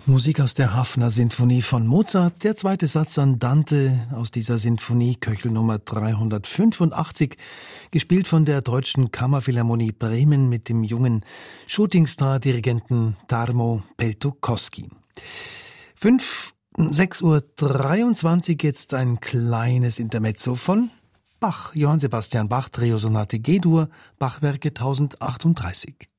Musik aus der Hafner-Sinfonie von Mozart, der zweite Satz Andante aus dieser Sinfonie, Köchel Nummer 385, gespielt von der Deutschen Kammerphilharmonie Bremen mit dem jungen Shootingstar-Dirigenten Tarmo Peltokoski. 6:23 Uhr, jetzt ein kleines Intermezzo von Bach, Johann Sebastian Bach, Trio Sonate G-Dur, Bachwerke 1038.